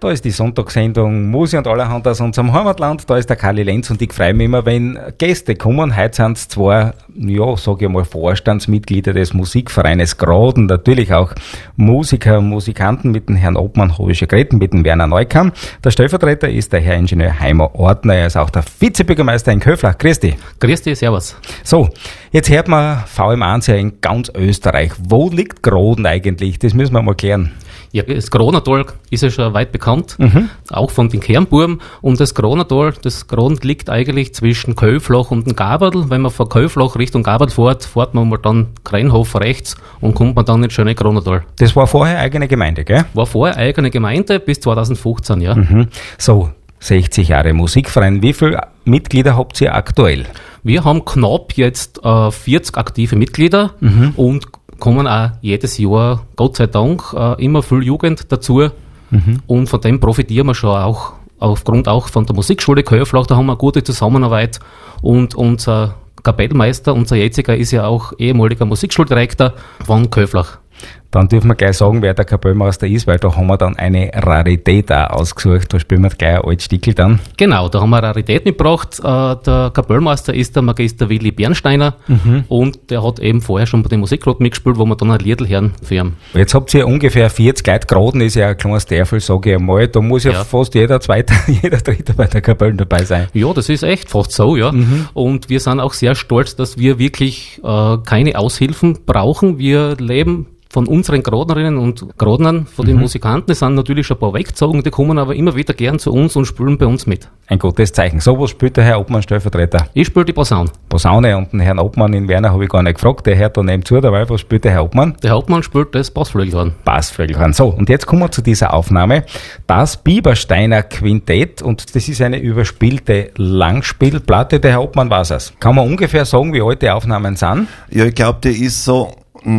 Da ist die Sonntagssendung Musi und allerhand aus unserem Heimatland. Da ist der Kali Lenz und ich freue mich immer, wenn Gäste kommen. Heute sind es zwei, sage ich mal, Vorstandsmitglieder des Musikvereines Graden. Natürlich auch Musiker und Musikanten. Mit dem Herrn Obmann habe ich schon geredet, mit dem Werner Neukamm. Der Stellvertreter ist der Herr Ingenieur Heimer Ortner. Er ist auch der Vizebürgermeister in Köflach. Grüß dich. Grüß dich, servus. So, jetzt hört man VM1 ja in ganz Österreich. Wo liegt Graden eigentlich? Das müssen wir mal klären. Ja, das Gradental ist ja schon weit bekannt, auch von den Kernburm. Und das Gradental, das Graden liegt eigentlich zwischen Köflach und dem Gaberdl. Wenn man von Köflach Richtung Gaberdl fährt man mal dann Kreinhof rechts und kommt man dann ins schöne Gradental. Das war vorher eigene Gemeinde, gell? War vorher eigene Gemeinde bis 2015, ja. So, 60 Jahre Musikverein. Wie viele Mitglieder habt ihr aktuell? Wir haben knapp jetzt 40 aktive Mitglieder und kommen auch jedes Jahr, Gott sei Dank, immer viel Jugend dazu. Und von dem profitieren wir schon auch, aufgrund auch von der Musikschule Köflach. Da haben wir eine gute Zusammenarbeit. Und unser Kapellmeister, unser jetziger, ist ja auch ehemaliger Musikschuldirektor von Köflach. Dann dürfen wir gleich sagen, wer der Kapellmeister ist, weil da haben wir dann eine Rarität auch ausgesucht. Da spielen wir gleich ein altes Stickel dann. Genau, da haben wir eine Rarität mitgebracht. Der Kapellmeister ist der Magister Willi Bernsteiner und der hat eben vorher schon bei den Musikroten mitgespielt, wo wir dann ein Liedl hören für ihn. Jetzt habt ihr ungefähr 40 Leute. Graden ist ja ein kleines Dörfel, sage ich einmal. Da muss ja fast jeder Zweite, jeder Dritte bei der Kapelle dabei sein. Ja, das ist echt fast so, ja. Und wir sind auch sehr stolz, dass wir wirklich keine Aushilfen brauchen. Wir leben von unseren Grodnerinnen und Grodnern, von den Musikanten, es sind natürlich schon ein paar weggezogen, die kommen aber immer wieder gern zu uns und spielen bei uns mit. Ein gutes Zeichen. So was spielt der Herr Obmann Stellvertreter? Ich spiele die Posaune. Posaune, und den Herrn Obmann in Werner habe ich gar nicht gefragt, der hört da nebenzu dabei. Was spielt der Herr Obmann? Der Herr Obmann spielt das Bassflögelhorn. Bassflögelhorn. So, und jetzt kommen wir zu dieser Aufnahme. Das Biebersteiner Quintett, und das ist eine überspielte Langspielplatte. Der Herr Obmann weiß es. Kann man ungefähr sagen, wie alt die Aufnahmen sind? Ja, ich glaube, der ist so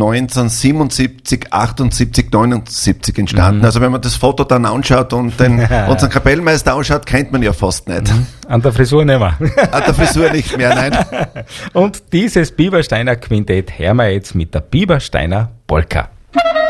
1977, 78, 79 entstanden. Also wenn man das Foto dann anschaut und unseren Kapellmeister anschaut, kennt man ja fast nicht. An der Frisur nicht mehr. An der Frisur nicht mehr, nein. Und dieses Biebersteiner Quintett hören wir jetzt mit der Biebersteiner Polka.